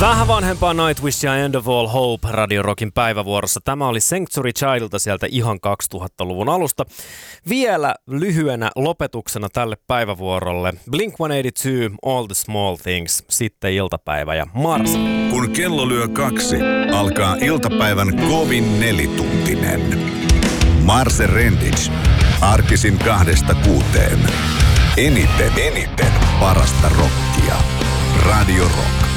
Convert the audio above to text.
Vähän vanhempaa Nightwish ja End of All Hope Radio Rockin päivävuorossa. Tämä oli Sanctuary Childilta sieltä ihan 2000-luvun alusta. Vielä lyhyenä lopetuksena tälle päivävuorolle Blink-182, All the Small Things, sitten iltapäivä ja Mars. Kun kello lyö 2, alkaa iltapäivän kovin nelituntinen. Marse Rendic, arkisin 2-6. Eniten parasta rockia. Radio Rock.